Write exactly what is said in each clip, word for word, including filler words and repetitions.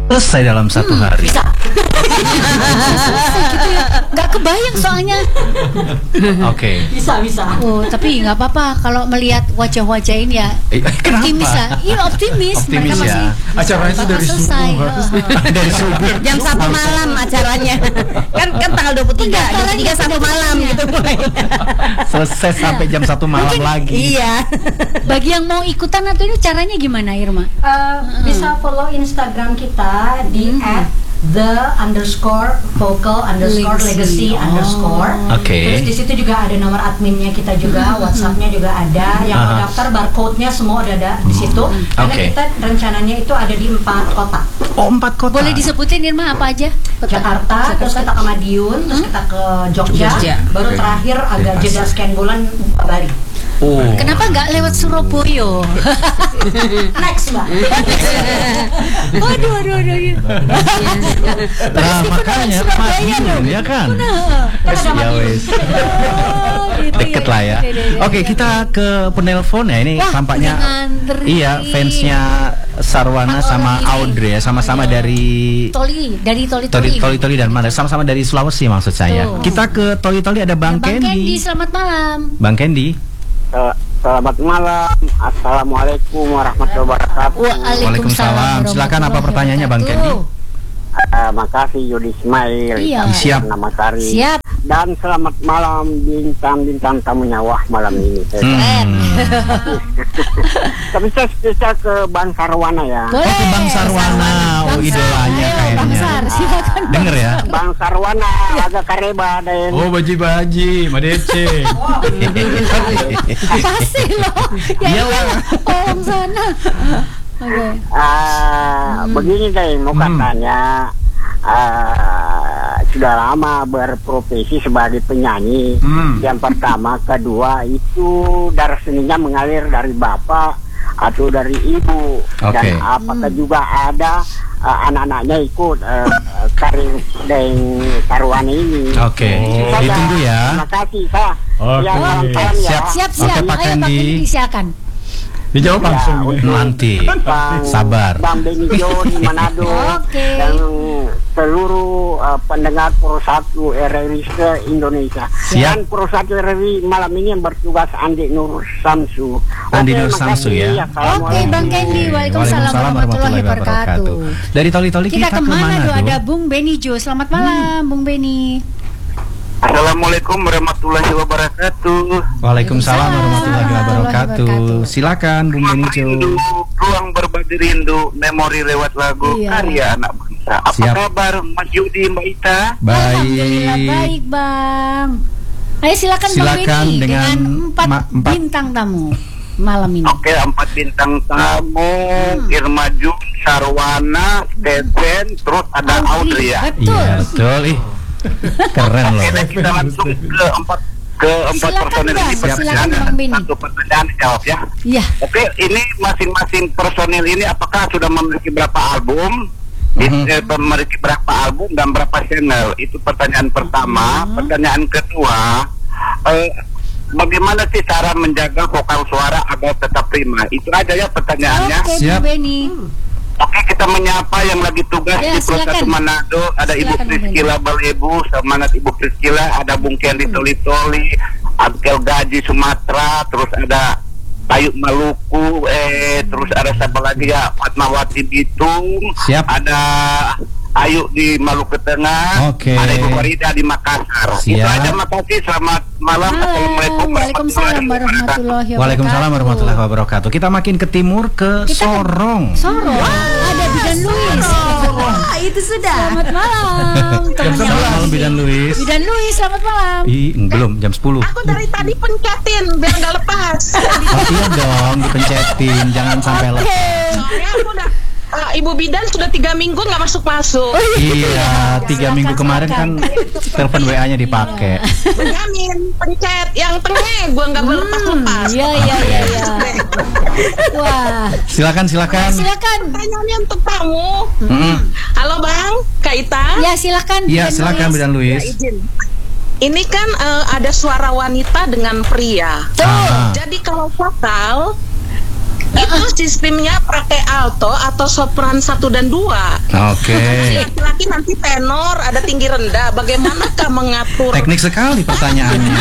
selesai dalam satu hmm, hari. Bisa. Selesai gitu ya. Gak kebayang soalnya. Oke. Okay. Bisa bisa. Oh, tapi nggak apa-apa kalau melihat wajah-wajah ini ya. Eh, optimis ya. Iya optimis. Optimis Mereka ya. Acaranya itu dari selesai. subuh. Dari subuh. Jam satu malam acaranya. Kan kan tanggal dua puluh tiga, dua puluh tiga satu malam gitu mulai. Selesai sampai jam satu malam Mungkin, lagi. Iya. Bagi yang mau ikutan atau ini caranya gimana, Irma? Uh, Hmm. Bisa follow Instagram kita di Hmm. at the underscore vocal underscore legacy Oh. underscore. Oke. Terus di situ juga ada nomor adminnya kita juga, WhatsAppnya juga ada. Yang mau Aha. daftar barcode-nya semua udah ada di situ. Karena Oke. kita rencananya itu ada di empat kota. Oh, empat kota. Boleh disebutin Irma apa aja? Kota. Jakarta, terus kita ke Madiun, terus kita ke Jogja, Jogja. baru Oke. terakhir agak Pas. jeda sekian bulan Bali. Oh. Kenapa nggak lewat Surabaya? Next mbak. Waduh, waduh, waduh. Nah, makanya Madiun ya kan. Ya wes. Oh, gitu Deket ya. lah ya. Oke, oke, oke. Oke, kita ke penelpon ya. Ini Wah, tampaknya udah ngantri. iya fansnya Sarwana Orang sama ini. Audrey ya, sama-sama dari Toli, dari Toli Toli Toli. Toli Toli dan mana? Sama-sama dari Sulawesi maksud saya. Tuh. Kita ke Toli Toli ada Bang, Bang Kendi, Kendi. selamat malam. Bang Kendi. Uh, Selamat malam. Assalamualaikum warahmatullahi wabarakatuh. Waalaikumsalam. Silakan, apa pertanyaannya, Bang Kendi? Uh, makasih Yudi Ismail. Iya. Siap. Nama Sari. Siap. Dan selamat malam bintang-bintang tamunya. Wah, malam ini. Hmm. Tapi saya spesial ke Bang Sarwana ya. Boleh. Oh, ke Bang Sarwana. Oh, Bang Sar. idolanya Ayo, kayaknya. Bang Sar, silakan. Denger ya. Bang Sarwana agak kareba dan Oh, baji-baji, Madece. Pasti loh. Ya Iya, iya. Bang. Oh, Bang sana. Oke. Ah, begini deh mau Hmm. katanya ah, sudah lama berprofesi sebagai penyanyi. Hmm. Yang pertama, kedua itu darah seninya mengalir dari bapak atau dari ibu. Oke. Dan apakah juga ada ah, anak-anaknya ikut uh, karir dan Sarwana ini. Oke. Itu saja. Ditunggu ya. Terima kasih Pak. Oke. Ya, salam salam ya. Siap. Siap, siap. Oke, Pak Ayo Bang Kendi. Kendi, silakan. Dijawab langsung. Ya, Nanti. Bang, Sabar. Bang Benijo di Manado. Oke. Dan seluruh uh, pendengar Pro satu R R I se-Indonesia. Siap. Dan Pro satu R R I malam ini yang bertugas Andi Nur Samsu. Andi Oke, Nur Samsu makasih. ya. Oke, Bang Kendi. Waalaikumsalam warahmatullahi wabarakatuh. Dari Toli-Toli kita, Kita ke Manado, ada Manado. Bung Benijo. Selamat malam, Bung Beni. Assalamualaikum warahmatullahi wabarakatuh. Waalaikumsalam warahmatullahi wabarakatuh. wabarakatuh. Silakan Bung Benijo. Ruang berbagi rindu, memori lewat lagu Iya. karya anak bangsa. Apa Siap. kabar Mas Yudi, Mbak Ita? Alhamdulillah Baik. baik, Bang. Ayo silakan, Bang Silakan Beni dengan dengan empat, ma- empat- bintang tamu malam ini. Oke, empat bintang tamu, Irma Jun, Sarwana, Steven, terus ada Audrey ya. Betul. Iya, betul. Ih. Keren loh. Oke, kita langsung ke empat ke empat Silakan, personil Bang. ini. Silakan, Pertanyaan- Bang Beni. Satu pertanyaan dijawab ya. Iya. Oke, ini masing-masing personil ini apakah sudah memiliki berapa album? Mhm. Eh, memiliki berapa album dan berapa channel? Itu pertanyaan pertama. Pertanyaan kedua, eh, bagaimana sih cara menjaga vokal suara agar tetap prima? Itu aja ya pertanyaannya. Oke, Siap. Bung Beni. Oke, kita menyapa yang lagi tugas Ya, di Pro silakan. satu Manado. Ada Ibu Silakan, Bung Priscila Balebu, semangat Ibu Priscila. Ada Bung Kendi Toli-Toli, Abkel Gaji Sumatera, terus ada Tayuk Maluku, eh terus ada siapa lagi ya, Fatmawati Bitung. Siap. Ada Ayu di Maluku Tengah. Oke. Ada Ibu Farida di Makassar. Siap. Itu aja, makasih. Selamat malam. Assalamualaikum Waalaikumsalam warahmatullahi wabarakatuh. Waalaikumsalam warahmatullahi wabarakatuh. Kita makin ke timur ke Kita ke- Sorong. Sorong. Ada Bidan Luis. Wah, itu sudah. Selamat malam. Temannya Selamat malam Wasi. Bidan Luis. Bidan Luis, selamat malam. Ih, belum jam sepuluh. Aku dari tadi pencetin biar nggak lepas. Oh iya dong, dipencetin, jangan sampai lepas. Soalnya aku udah uh, Ibu Bidan sudah tiga minggu nggak masuk masuk. Iya, tiga minggu kemarin kan telepon W A-nya dipakai. Benyamin pencet yang tengah gue nggak boleh lepas lepas. Iya, iya, iya, iya. Wah, Silakan, silakan. silakan. Pertanyaannya untuk tamu. Mm-mm. Halo Bang, Kak Ita. Ya, silakan. Iya, Bidan silakan Luis. Bidan Luis. Izin. Ini kan eh, ada suara wanita dengan pria. Ah. Jadi kalau vokal Itu sistemnya pakai alto atau sopran satu dan dua. Oke. Laki-laki nanti tenor, ada tinggi rendah. Bagaimanakah mengatur? Teknik sekali pertanyaannya.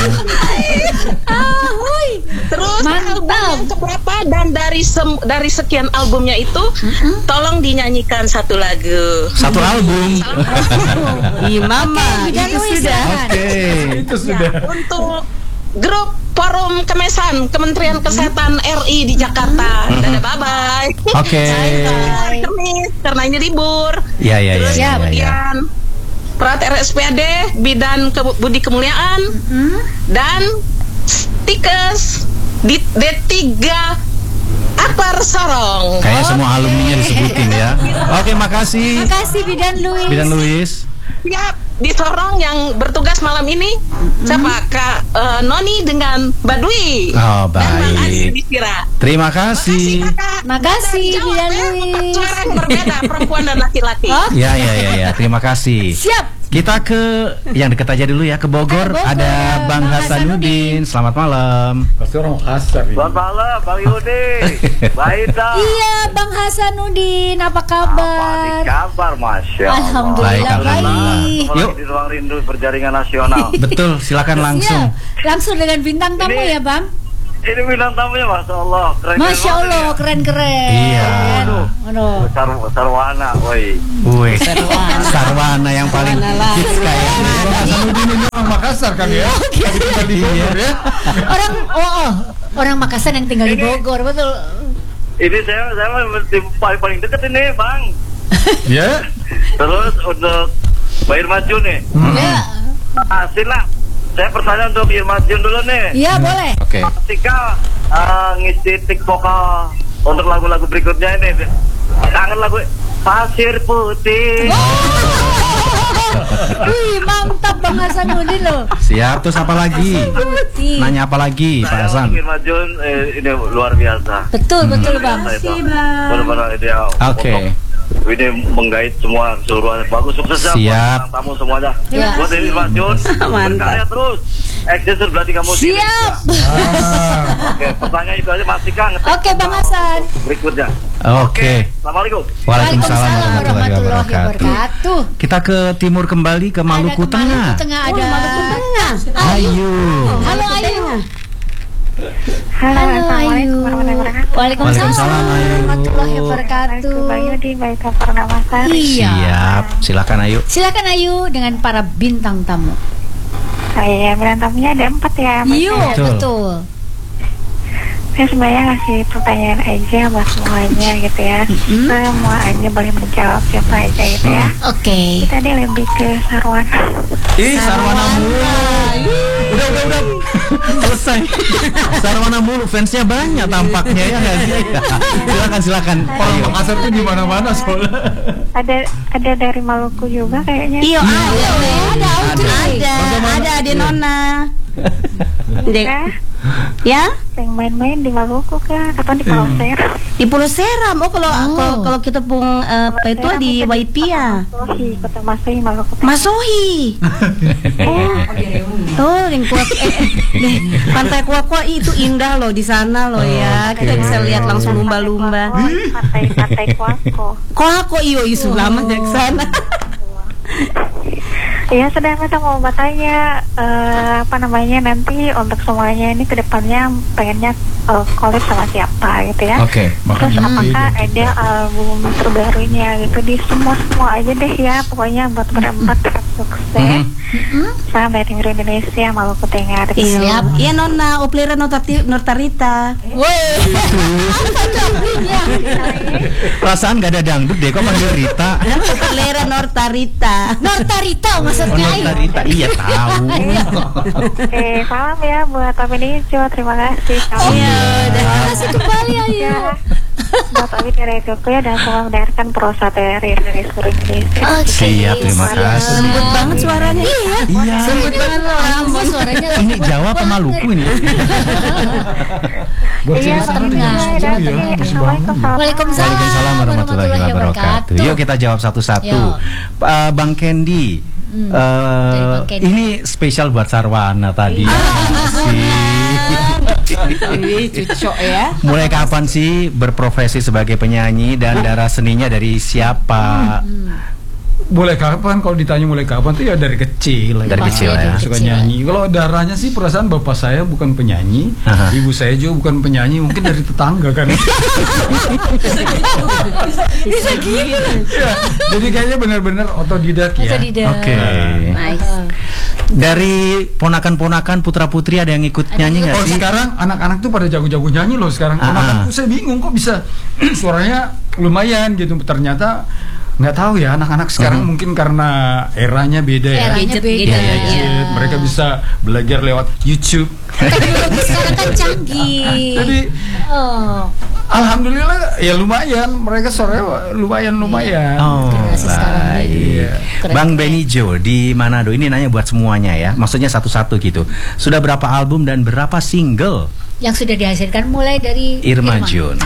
Terus Mantap. album yang keberapa dan dari sem- dari sekian albumnya itu, tolong dinyanyikan satu lagu. Satu album. Ih, mama, Bidan itu Louis, sudah. silakan. Oke. Itu sudah. Untuk grup Forum Kemesan Kementerian Kesehatan R I di Jakarta. Dadah, bye bye. Oke. Hari Kamis karena ini libur. Ya ya ya Terus ya ya. ya. kemudian Perat R S P A D Bidan Ke- Budi Kemuliaan dan Stikes di D tiga Akbar Sorong. Kayaknya semua alumninya disebutin ya. Oke, makasih. Makasih Bidan Louis. Bidan Louis. Siap, di Sorong yang bertugas malam ini siapa? Kak eh, Noni dengan Badui. Oh, Dan Bang Adi baik. Dikira. Terima kasih. Kakak. Makasih Jawab Bidan ya, Louis. suara yang berbeda perempuan dan laki-laki. Oh, Ya ya ya ya, terima kasih. siap. Kita ke yang dekat aja dulu ya, ke Bogor. Ke Bogor, Ada Bang Bang Hasanuddin. Selamat malam. Pasti orang Makassar ini. Selamat malam, Bang Yudi. Baik dah. Iya, Bang Hasanuddin, apa Apa kabar? di kabar, Masya Allah. Alhamdulillah Baik, baik. alhamdulillah. Kembali Yuk. di ruang rindu berjaringan nasional. Betul, silakan langsung. Siap. Langsung dengan bintang tamu Ini- ya, Bang. Ini bintang tamunya, Masya Allah. Keren Masya Allah, keren-keren. Iya. Aduh. Besar, sarwana, woi. Wih, Sarwana yang paling hits kayaknya. Hasanuddin ini orang Makassar kan ya? Kita di Bogor ya. Orang oh, oh, orang Makassar yang tinggal di Bogor, betul. Ini saya, saya mesti paling paling deket ini, Bang. Ya. Terus untuk Mbak Irma Jun nih. Ya. Asin lah. Saya pertanyaan untuk Irma Jun dulu nih. Iya, boleh. Oke. Ketika uh, ngisi tik vokal untuk lagu-lagu berikutnya ini, kangen lagu Pasir Putih. Wih, mantap Bang Hasanuddin loh. Siap, terus apa lagi? Putih. Nanya apa lagi, Pak Saya Hasan? Irma Jun eh, ini luar biasa. Betul, betul Bang. Biasa itu. Benar-benar ideal. Oke. Untuk ini menggait semua keseluruhan. Bagus, sukses ya. Siap. Buat tamu semuanya. Ya. Buat Irma Jun. Berkarya terus. Eksis berarti kamu di Siap. Indonesia. Oke, pertanyaan itu aja masih Kang. Oke, Bang Hasan. Berikutnya. Oke. Assalamualaikum. Waalaikumsalam warahmatullahi wabarakatuh. wabarakatuh. Kita ke timur kembali, ke Maluku Ada ke Tengah. Maluku Tengah ada. Ayu. Halo Ayu. Halo, Halo Assalamualaikum Ayu. warahmatullahi wabarakatuh. Waalaikumsalam Waalaikumsalam, Ayu. warahmatullahi wabarakatuh. Bang Yudi, baik kabar Namasari. Iya. Siap, silakan Ayu. Silakan Ayu dengan para bintang tamu. Saya berantamnya ada empat ya. Mas. Iya, Betul. betul. Saya sebenarnya ngasih pertanyaan aja buat semuanya gitu ya. Semua aja boleh menjawab siapa aja gitu ya. Oke. Kita deh lebih ke Sarwana. Ih, Sarwana mulu. Udah, udah, udah. Selesai. Sarwana mulu, fansnya banyak tampaknya ya nggak sih? Silakan, silakan. Orang Ayo. Makassar tuh di mana-mana soalnya. Ada ada dari Maluku juga kayaknya. Iya, ada, Ada, ada, ada, ada, ada Nona. Dek, Ya, ya? yang main-main di Maluku kan atau di Pulau Seram. Di Pulau Seram. Oh, kalau Oh. kalau, kalau kita pun eh, apa itu di Waipi ya. Masohi, Kota Masohi, Maluku. Masohi. Oh, oh, yang kuat, eh, eh, deh, pantai Kuakwa itu indah loh di sana loh ya. Kita bisa lihat langsung lumba-lumba. Pantai-pantai Kuako. Kuako iyo isu lama dari sana. Iya, sedang kita mau bertanya eh, apa namanya nanti untuk semuanya ini kedepannya pengennya uh, collab sama siapa gitu ya. Oke. Terus apakah ada album terbarunya gitu di semua semua aja deh ya pokoknya buat berempat sukses. Sampai di Indonesia Maluku Tengah. Iya, iya Nona, Oplera Notati- Nortarita. Perasaan gak ada dangdut deh, kok manggil Rita? Oplera Nortarita. Nortarita Oh, maksudnya Ayu. Rita, iya tahu. Oke, salam ya buat Tapi Nijo, terima kasih. Iya, Terima kasih kembali Ayu. Ya, buat Abi dari Jogja dan semua mendengarkan prosa dari dari seluruh Indonesia. Oke. Siap, terima kasih. Lembut banget suaranya. Iya. Iya. Lembut banget loh. Ampun, suaranya Ini lembut Jawa apa banget. Maluku ini? Buat Iya, Jawa Tengah, Tengah. Jawa Iya, Tengah. bagus banget. Waalaikumsalam. Waalaikumsalam Waalaikumsalam warahmatullahi wabarakatuh. Yuk kita jawab satu-satu. Yuk. Uh, Bang Candy, Hmm, uh, dari Bang Candy. ini spesial buat Sarwana tadi. Ya, sih. Wih, cucok ya. Mulai kapan sih berprofesi sebagai penyanyi dan darah seninya dari siapa? Mulai kapan? Kalau ditanya mulai kapan tuh ya dari kecil. Dari ya. kecil ya. Suka nyanyi. Kalau darahnya sih perasaan bapak saya bukan penyanyi, Aha. ibu saya juga bukan penyanyi, mungkin dari tetangga kan. Bisa gitu. Ya, jadi kayaknya benar-benar otodidak ya. Otodidak. Oke. Nice. Dari ponakan-ponakan putra-putri ada yang ikut nyanyi nggak Oh sih? sekarang anak-anak tuh pada jago-jago nyanyi loh sekarang. Ah. Ponakanku saya bingung kok bisa suaranya lumayan gitu. Ternyata nggak tahu ya anak-anak sekarang Mhm. mungkin karena eranya beda ya. Eranya Gadget beda. gitu ya. Gadget, mereka bisa belajar lewat YouTube. Teknologi sekarang kan canggih. Jadi Oh, alhamdulillah ya lumayan, mereka suaranya lumayan lumayan. Oh, generasi sekarang baik. Iya. keren. Bang Benny Jo di Manado, ini nanya buat semuanya ya. Maksudnya satu-satu gitu. Sudah berapa album dan berapa single yang sudah dihasilkan mulai dari Irma Jun?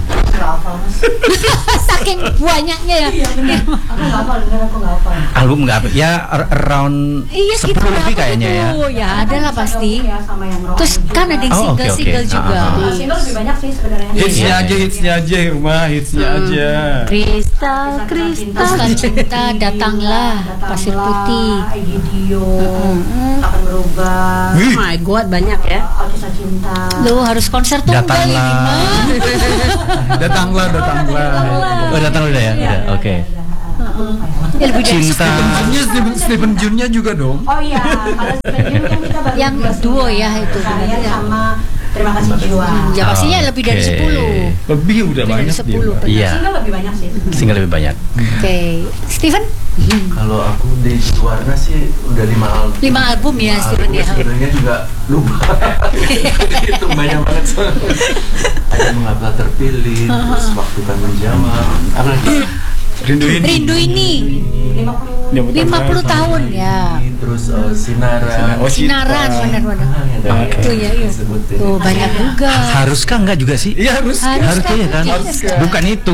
Saking banyaknya ya. Irma. Aku nggak hafal, bener aku nggak hafal. Album nggak apa? Ya ar- around Iya sepuluh lebih kayaknya ya. Oh ya, ada lah pasti. Ya, sama yang rock. Terus kan ada yang Oh, oke, oke. single-single juga. Ah, ah, Nah, single lebih banyak sih sebenarnya. Hitsnya Iya, aja, iya, hitsnya aja, rumah hitsnya aja. Kristal, kristal. Pesan cinta, datanglah, Pasir Putih. Egidio, akan berubah. Wih. Oh my god, banyak ya. Alkisah cinta. Lu harus konser tunggal ini, Datanglah. Bang. Datanglah, datanglah. Oh, datang udah ya? Udah, oke. Ya, lebih dari Cinta. Junnya Stephen, Stephen Junnya juga dong. Oh iya, kalau Stephen kan kita baru Yang dua duo single. ya itu. Saya Ya. sama Terima Kasih Jiwa. Ya pastinya lebih dari Oke. sepuluh. Lebih udah Lebih dari banyak sepuluh. dia. Iya, Single lebih banyak sih. single lebih banyak. Oke, Steven? Kalau aku di Warna sih udah lima album. Lima album ya, Lima Steven, album, ya. Sebenarnya juga lupa. Itu banyak banget soalnya. Ada Mengapa Terpilih, terus Waktu Kan Menjawab. Apa lagi? Rindu ini. Rindu ini lima puluh tahun ya. Terus uh, Sinaran. Oh, Sinaran, Cinta. benar-benar. Ah, yang dari- Itu ya, iya. disebutin. Tuh banyak juga. Haruskah enggak juga sih? Iya harus. Harus Haruskah ya kan? Haruskah. Bukan itu.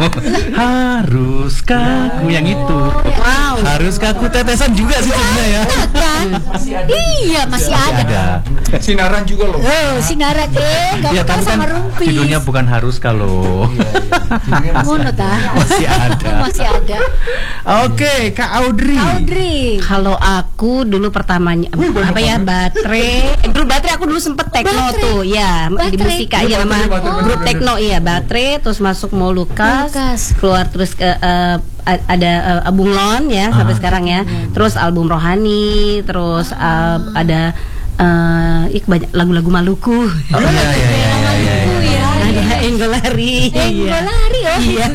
Haruskah aku yang itu? Wow. Haruskah aku tetesan juga sih sebenarnya ya. Kan? Iya, masih ada. Ada. Sinaran juga loh. Oh, Sinaran eh gak Ya apa tapi kan sama Rumpis. judulnya bukan harus kalau. Iya, iya. Judulnya masih Ngono ada. tah? Masih ada. Masih ada. Oke, Kak Audrey. Audrey. Kalau aku dulu pertamanya apa ya baterai, eh, dulu baterai aku dulu sempet tekno Baterai. tuh ya di Baterai. musika ya sama Baterai, baterai, grup baterai. tekno iya baterai terus masuk Molukas Molukas. keluar terus ke eh, a- ada eh, Bunglon ya sampai sekarang ya terus album Rohani terus eh, ada eh, ih, banyak lagu-lagu Maluku Oh iya iya iya iya. iya. ya. ada Enggolari Eh, iya lari oh. iya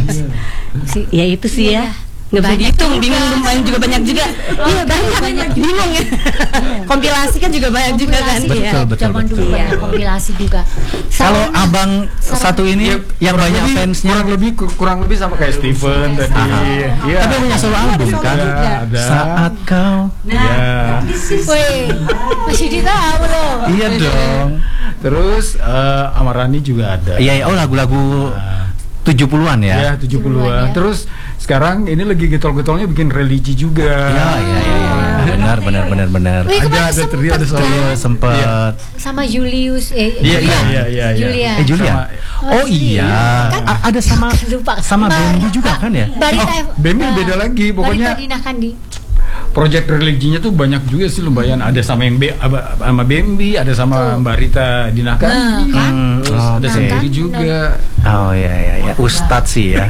Si- ya itu sih ya nggak bisa Banyak dihitung juga. bingung lumayan juga banyak juga iya banyak banyak bingung ya kompilasi kan juga banyak juga kan Kompilasi iya Betul, betul, Zaman dulu betul. banyak kompilasi juga. Kalau Sarana. abang satu ini yang kurang banyak lebih, fansnya, kurang lebih kurang lebih sama kayak Steven tadi. Iya. tapi punya solo album kan? Ada, ada. Saat kau. Ya. Weh, masih ditahu loh. Iya dong. Terus eh, Amarani juga ada. Iya, iya. Oh lagu-lagu tujuh puluhan ya. Ya, tujuh puluhan. ya. Terus sekarang ini lagi getol-getolnya bikin religi juga. Iya, iya, iya, iya. Benar, benar, benar, benar. Wih, Ada kemarin ada sempet teri ada solo. kan? Iya, sempet. Sama Julius eh Iya, iya, Julia. iya, iya, iya. Julia. Eh Julia. Sama- Oh iya. Kan- A- ada sama Lupa. sama Ba- Bendi juga kan ya? Barita Oh, Bemi beda lagi, pokoknya- Barita Dina Kandi. Project religinya tuh banyak juga sih lumayan. Ada sama yang Be, aba- sama Bembi, ada sama Mbak Rita Dinakan. Nah, Hmm, Terus ada oke. sendiri juga. Oh iya iya iya. Ustadz sih ya.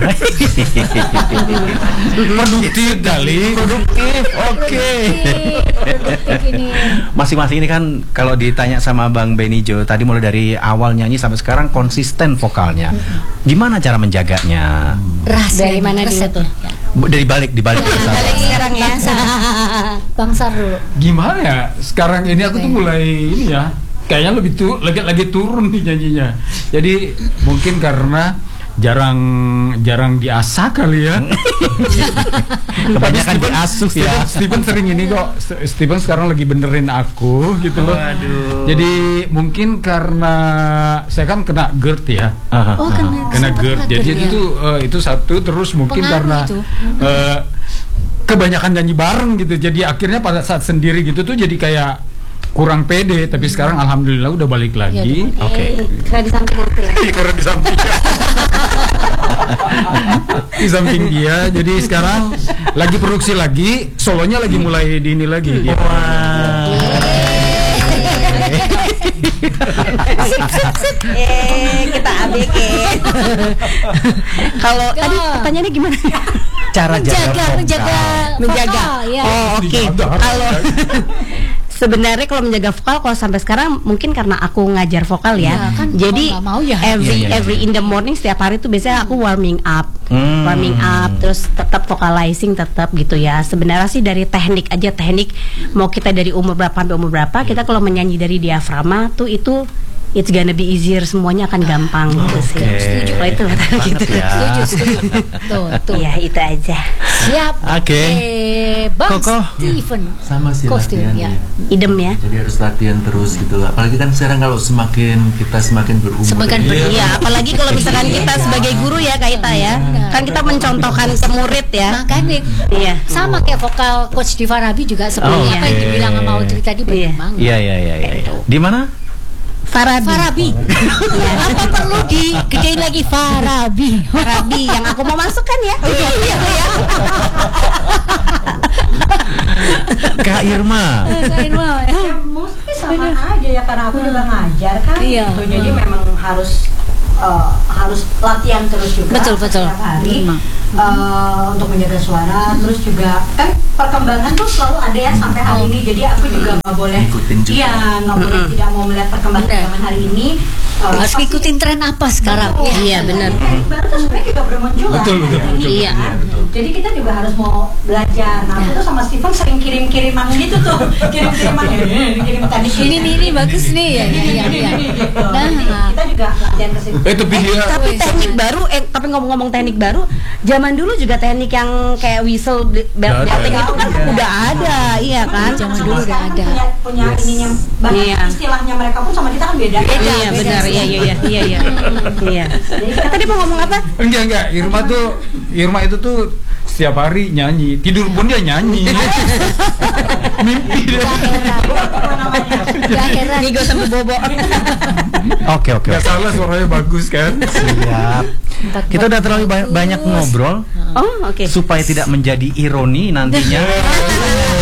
Produktif kali. Produktif. Oke. Produktif ini. Masing-masing ini kan kalau ditanya sama Bang Benny Jo tadi mulai dari awal nyanyi sampai sekarang konsisten vokalnya. Gimana cara menjaganya? Rahasia Dari mana resep dulu tuh? ya. Bu- Dari balik di balik Nah, dulu. balik sekarang ya. Bang Sar dulu. Gimana ya? Sekarang ini aku tuh mulai ini ya. Kayaknya lebih tu, lagi lagi turun nih nyanyinya. Jadi mungkin karena jarang jarang diasah kali ya. Kebanyakan Steven- diasuh ya. Steven, Steven sering ini kok. St- Steven sekarang lagi benerin aku gitu loh. Jadi mungkin karena saya kan kena GERD ya. Aha. Oh, kena Kena sempat GERD. kena Jadi GERD itu ya. tuh eh, itu satu terus mungkin Pengaruh karena itu. eh, kebanyakan nyanyi bareng gitu. Jadi akhirnya pada saat sendiri gitu tuh jadi kayak kurang pede, tapi sekarang alhamdulillah udah balik lagi. Oke. Karena di samping aku ya. Iya, karena di samping di samping dia, jadi sekarang lagi produksi lagi, solonya lagi mulai di ini lagi. Dia. Eh, kita A B G. Kalau tadi pertanyaannya gimana? Cara jaga menjaga vokal. menjaga Menjaga. vokal, ya. Oh, oke. Dijaga. Kalau sebenarnya kalau menjaga vokal, kalau sampai sekarang mungkin karena aku ngajar vokal ya. Ya, kan Jadi kalau nggak mau ya. every Iya, iya, every in the morning setiap hari tuh biasanya aku warming up. Hmm. Warming up terus tetap vocalizing tetap gitu ya. Sebenarnya sih dari teknik aja, teknik mau kita dari umur berapa sampai umur berapa, kita kalau menyanyi dari diafragma tuh itu it's gonna be easier, semuanya akan gampang gitu sih. Setuju. Kalau itu gitu. ya. Setuju, setuju. Tuh, tuh. Iya, itu aja. Siap. Oke. Eh, Bang Koko. Steven. Sama sih Kostum, latihan ya. ya. Idem ya. Jadi harus latihan terus gitu lah. Apalagi kan sekarang kalau semakin kita semakin berumur. Semakin ya, berumur. Iya, apalagi kalau misalkan kita sebagai guru ya Kak Ita ya, kan kita mencontohkan ke murid ya. Makanya Iya. sama kayak vokal coach di Farabi juga seperti Oh, apa yang oke. dibilang sama Audrey tadi benar Iya. banget. Iya iya iya iya. Di mana? Farabi. Farabi. Apa perlu digedein lagi Farabi? Farabi yang aku mau masukkan ya. Iya, iya, iya. Kak Irma. Ya, mostly sama aja ya karena aku juga ngajar kan Iya. gitu. Jadi memang harus eh, harus latihan terus juga Betul, betul. setiap hari Memang. eh, untuk menjaga suara. Terus juga kan perkembangan tuh selalu ada ya sampai hari ini. Jadi aku juga nggak boleh Ngikutin juga. iya nggak boleh tidak mau melihat perkembangan Benar. zaman hari ini. Eh, Harus pasti- ngikutin tren apa sekarang? Betul. Ya. Iya, benar. Teknik baru tuh sebenarnya juga bermunculan. Betul, betul, hari betul. ini, Iya. kan? Jadi kita juga harus mau belajar. Nah, aku tuh sama Steven sering kirim-kiriman gitu tuh, kirim-kiriman, eh, kirim tadi Ini nih ini bagus nih ya. Ini, Iya, ini, iya. ini, ini, gitu. Nah, Jadi kita juga latihan ke situ. Eh tapi dia Tapi teknik baru, eh tapi ngomong-ngomong teknik baru, zaman dulu juga teknik yang kayak whistle belt Udah ada. belting itu kan udah ada, iya kan? Zaman Sama dulu udah sekarang ada. Punya, punya Yes. ininya, bahkan Iya. istilahnya mereka pun sama kita kan beda. Iya benar, iya iya iya iya iya. Iya. Kak, tadi mau ngomong apa? enggak enggak Irma tuh Irma itu tuh setiap hari nyanyi, tidur pun dia nyanyi. Mimpi dia. Gak heran. Ngigo sampai bobo. Oke oke. Gak oke. salah suaranya bagus kan. Siap. Kita udah terlalu ba- banyak ngobrol Oh, oke. supaya tidak menjadi ironi nantinya.